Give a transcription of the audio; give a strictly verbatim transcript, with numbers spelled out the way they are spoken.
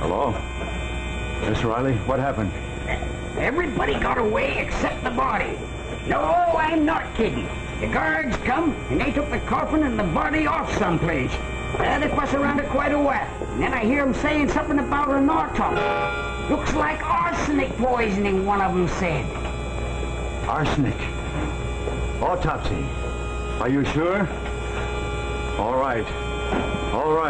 Hello? Miss Riley, what happened? Everybody got away except the body. No, I'm not kidding. The guards come, and they took the coffin and the body off someplace. Uh, they fuss around it quite a while. And then I hear them saying something about an autopsy. Looks like arsenic poisoning, one of them said. Arsenic. Autopsy. Are you sure? All right. All right.